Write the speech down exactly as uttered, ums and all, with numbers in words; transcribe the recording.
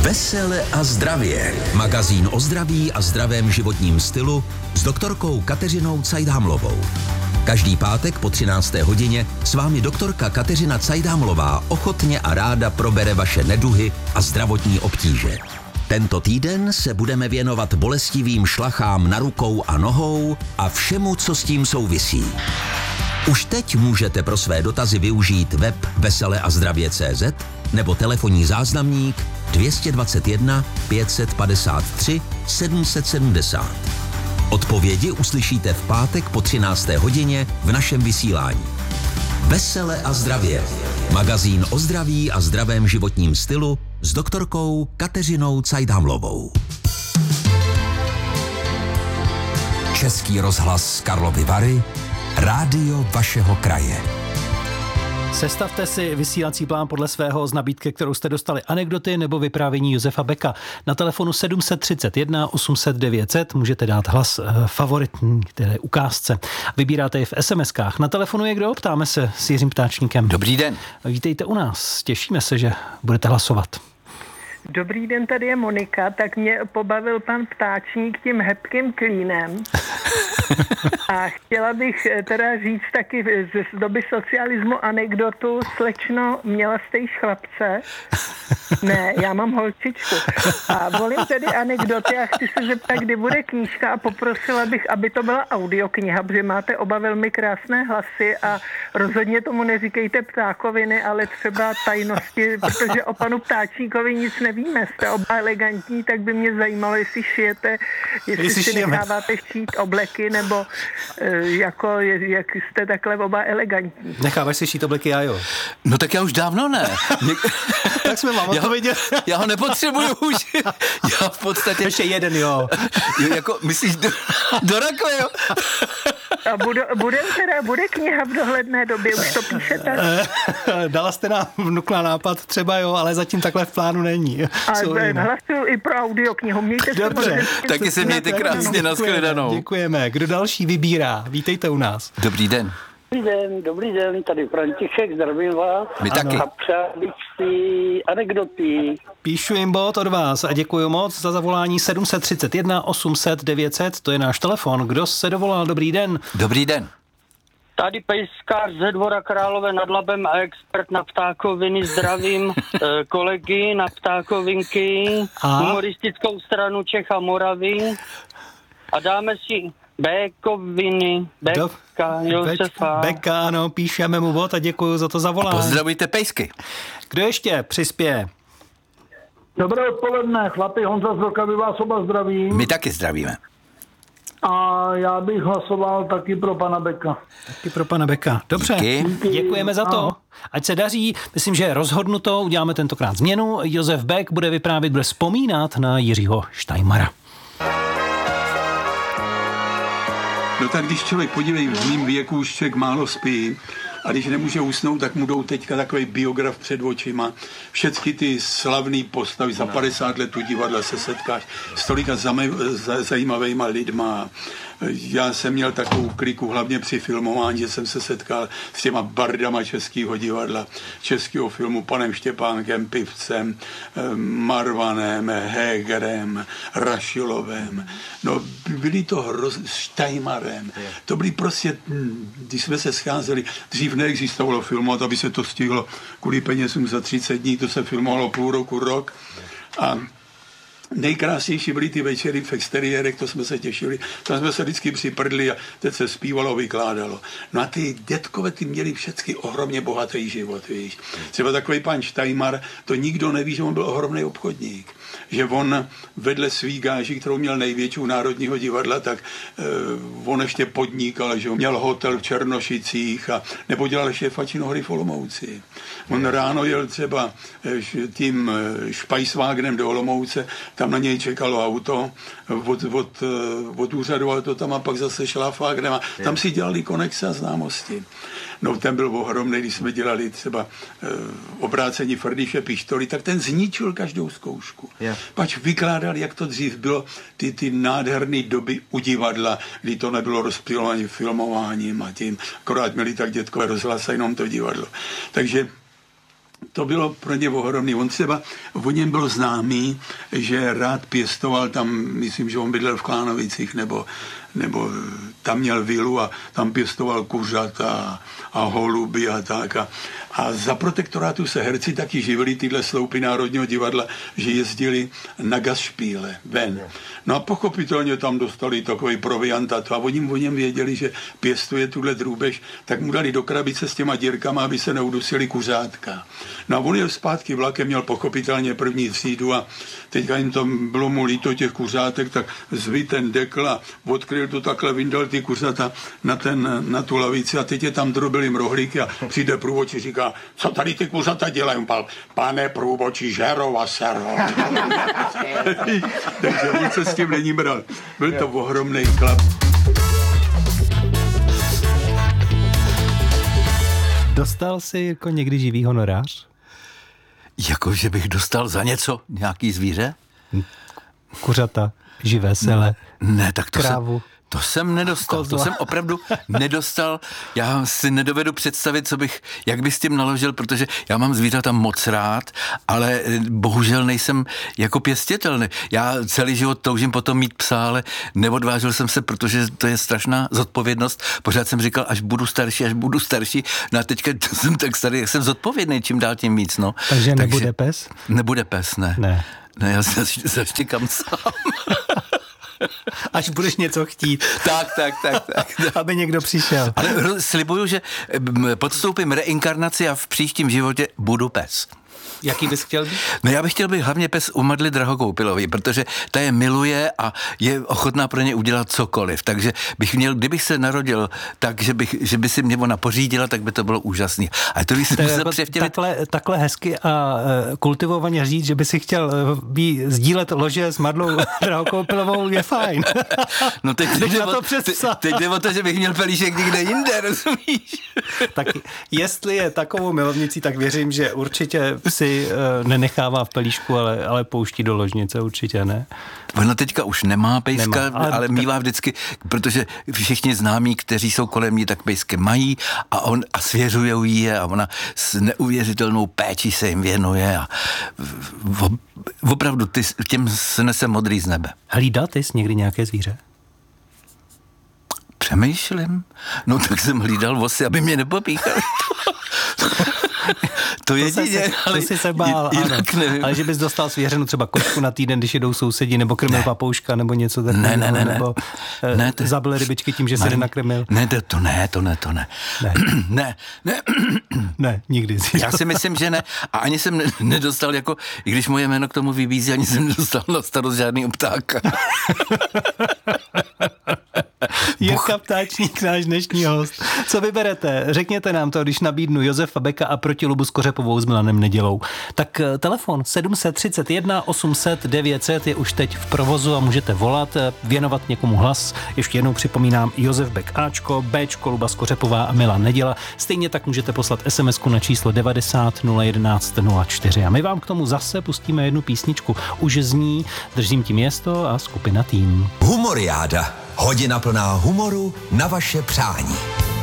Vesele a zdravě. Magazín o zdraví a zdravém životním stylu s doktorkou Kateřinou Cajdámlovou. Každý pátek po třinácté hodině s vámi doktorka Kateřina Cajdámlová ochotně a ráda probere vaše neduhy a zdravotní obtíže. Tento týden se budeme věnovat bolestivým šlachám na rukou a nohou a všemu, co s tím souvisí. Už teď můžete pro své dotazy využít web vesele a zdravě tečka cé zet nebo telefonní záznamník dvě dvě jedna pět padesát tři sedm set sedmdesát. Odpovědi uslyšíte v pátek po třinácté hodině v našem vysílání. Vesele a zdravě. Magazín o zdraví a zdravém životním stylu s doktorkou Kateřinou Cajdámlovou. Český rozhlas Karlovy Vary, rádio vašeho kraje. Sestavte si vysílací plán podle svého z nabídky, kterou jste dostali, anekdoty nebo vyprávění Josefa Beka. Na telefonu sedm set třicet jedna osm set devět set můžete dát hlas favoritní, které ukázce. Vybíráte je v es em eskách. Na telefonu je kdo? Ptáme se s Jiřím Ptáčníkem. Dobrý den. Vítejte u nás. Těšíme se, že budete hlasovat. Dobrý den, tady je Monika, tak mě pobavil pan Ptáčník tím hebkým klínem. A chtěla bych teda říct taky z doby socialismu anekdotu. Slečno, měla jste již chlapce? Ne, já mám holčičku. A volím tedy anekdoty a chci se zeptat, kdy bude knížka a poprosila bych, aby to byla audiokniha, protože máte oba velmi krásné hlasy a rozhodně tomu neříkejte ptákoviny, ale třeba tajnosti, protože o panu Ptáčníkovi nic nevíme. Jste oba elegantní, tak by mě zajímalo, jestli šijete, jestli, jestli si šijeme. Necháváte šít obleky, nebo jako, jak jste takhle oba elegantní. Necháváš si šít obleky, já jo. No tak já už dávno ne. Tak jsme vám odpověděli. Já, já ho nepotřebuju už. Já v podstatě... Ještě jeden, jo. jo jako, myslíš do, do rakve, jo? A bude, bude, teda, bude kniha v dohledné době, už to píšete? Dala jste nám vnukla nápad třeba, jo, ale zatím takhle v plánu není. A hlasuju i pro audioknihu. Mějte se. Dobře. Taky se mějte krásně, nashledanou. Děkujeme. Kdo další vybírá? Vítejte u nás. Dobrý den. Dobrý den, dobrý den, tady František, zdravím vás. My taky. A přál bych si anekdoty. Píšu jim bod od vás a děkuji moc za zavolání sedm set třicet jedna osm set devět set, to je náš telefon. Kdo se dovolal? Dobrý den. Dobrý den. Tady pejskář ze Dvora Králové nad Labem a expert na ptákoviny, zdravím kolegy na ptákovinky, a? humoristickou stranu Čech a Moravy a dáme si Békoviny, Beka, Josefa. Beka, ano, píšeme mu bod a děkuji za to zavolání. A pozdravujte pejsky. Kdo ještě přispěje? Dobré odpoledne, chlapi, Honza z Vlkavy vás oba zdraví. My taky zdravíme. A já bych hlasoval taky pro pana Beka. Taky pro pana Beka. Dobře, díky. Děkujeme za to. Aha. Ať se daří, myslím, že je rozhodnuto, uděláme tentokrát změnu. Josef Bek bude vyprávět, bude vzpomínat na Jiřího Štajmara. No tak když člověk, podívej, v mým věku už člověk málo spí a když nemůže usnout, tak mu jdou teďka takový biograf před očima. Všechny ty slavné postavy, za padesát let u divadla se setkáš s tolika zajímavýma lidma. Já jsem měl takovou kliku, hlavně při filmování, že jsem se setkal s těma bardama českého divadla, českého filmu, panem Štěpánkem Pivcem, Marvanem, Hegerem, Rašilovem. No, byli to hroz... Štajmarem. To byli prostě, když jsme se scházeli, dřív neexistovalo filmovat, aby se to stihlo kvůli penězům za třicet dní, to se filmovalo půl roku, rok. A nejkrásnější byly ty večery v exteriérech, to jsme se těšili, tam jsme se vždycky připrdli a teď se zpívalo, vykládalo. No a ty dětkové, ty měli všechny ohromně bohatý život, víš. Třeba takový pan Štajmar, to nikdo neví, že on byl ohromný obchodník. Že on vedle svý gáží, kterou měl největší u Národního divadla, tak uh, on ještě podnikal, že měl hotel v Černošicích a nebo dělal šéfa Činohry v Olomouci. On ráno jel třeba tím Špajsvágnem do Olomouce, tam na něj čekalo auto od, od, od úřadu, ale to tam a pak zase šláfágnem a tam si dělali konexe a známosti. No ten byl ohromný, když jsme dělali třeba e, obrácení Frdyše Pištoly, tak ten zničil každou zkoušku. Yeah. Pač vykládal, jak to dřív bylo, ty, ty nádherné doby u divadla, kdy to nebylo rozptylovaní filmováním a tím, akorát měli tak dětkové rozhlas a jenom to divadlo. Takže to bylo pro ně ohromný. On třeba, o něm byl známý, že rád pěstoval tam, myslím, že on bydlel v Klánovicích, nebo, nebo tam měl vilu a tam pěstoval kuřata a holuby a tak. A, a za protektorátu se herci taky živili, tyhle sloupy Národního divadla, že jezdili na gasšpíle ven. No a pochopitelně tam dostali takový proviantat a oni o něm věděli, že pěstuje tuhle drůbež, tak mu dali do krabice s těma dírkama, aby se neudusili kuřátka. No a on jel zpátky vlakem, měl pochopitelně první třídu a teďka jim to bylo mu líto těch kuřátek, tak zvy ten dekl a odkryl to takhle, vyndal ty kuřata na, ten, na tu lavici a teď je tam drobili rohlíky a přijde průvodčí, říká, co tady ty kuřata dělají? Pane průvodčí, žerou a serou. Takže on se s tím není bral. Byl to ohromný chlap. Dostal jsi jako někdy živý honorář? Jako, že bych dostal za něco nějaký zvíře? Kuřata, živé sele, ne, tak to krávu. Jsem, to jsem nedostal, kozla. To jsem opravdu nedostal. Já si nedovedu představit, co bych, jak bych s tím naložil, protože já mám zvířata moc rád, ale bohužel nejsem jako pěstitelný. Já celý život toužím potom mít psa, ale neodvážil jsem se, protože to je strašná zodpovědnost. Pořád jsem říkal, až budu starší, až budu starší. No a teďka jsem tak starý, jak jsem zodpovědný, čím dál tím víc. No. Takže, Takže nebude pes? Nebude pes, ne. Ne. Ne, já se zaštěkám sám. Až budeš něco chtít. Tak, tak, tak, tak. Aby někdo přišel. Ale slibuju, že podstoupím reinkarnaci a v příštím životě budu pes. Jaký bys chtěl být? No já bych chtěl být hlavně pes u Madly Drahokoupilový, protože ta je miluje a je ochotná pro ně udělat cokoliv. Takže bych měl, kdybych se narodil tak, že, bych, že by si mě ona pořídila, tak by to bylo úžasný. A to bych si musel převtělit. Takhle, takhle hezky a kultivovaně říct, že by si chtěl být, sdílet lože s Madlou Drahokoupilovou, je fajn. No teď jde, o, teď, teď jde o to, že bych měl pelíšek někde jinde, rozumíš? Tak jestli je takovou milovnicí, tak věřím, že určitě si nenechává v pelíšku, ale, ale pouští do ložnice, určitě ne. Ona teďka už nemá pejska, nemá, ale, ale mívá vždycky, protože všichni známí, kteří jsou kolem ní, tak pejsky mají a on a svěřujou jí je a ona s neuvěřitelnou péčí se jim věnuje a opravdu ty, těm se nese modrý z nebe. Hlídal ty jsi někdy nějaké zvíře? Přemýšlím. No tak jsem hlídal vosy, aby mě nepopíchali. To jedině, ale to si se bál, ano. Ale že bys dostal svěřenu třeba kočku na týden, když jedou sousedi, nebo krmil ne. papouška, nebo něco takového, ne, ne, ne, nebo ne. Ne, to... zabil rybičky tím, že se nenakrmil. Ne, to, to ne, to ne, to ne. Ne, ne, ne. ne nikdy. Já si myslím, že ne. A ani jsem nedostal, jako, i když moje jméno k tomu vybízí, ani jsem nedostal na starost žádný ptáka. Jirka Ptáčník, náš dnešní host. Co vyberete? Řekněte nám to, když nabídnu Josefa Beka a proti Lubu Skořepovou s Milanem Nedělou. Tak telefon sedm set třicet jedna osm set devět set je už teď v provozu a můžete volat, věnovat někomu hlas. Ještě jednou připomínám Josef Bek Ačko, Bčko, Luba Skořepová a Milan Neděla. Stejně tak můžete poslat SMSku na číslo devadesát nula jedenáct nula čtyři. A my vám k tomu zase pustíme jednu písničku. Už zní Držím ti město a skupina Tým. Humoriáda. Hodina plná humoru na vaše přání.